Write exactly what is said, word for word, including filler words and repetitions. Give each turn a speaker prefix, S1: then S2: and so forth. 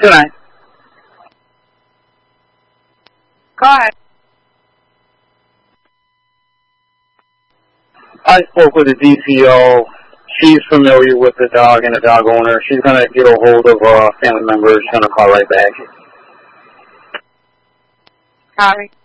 S1: Good night.
S2: Go ahead.
S1: I spoke with the D C O. She's familiar with the dog and the dog owner. She's going to get a hold of a family member. She's going to call right back.
S2: Copy.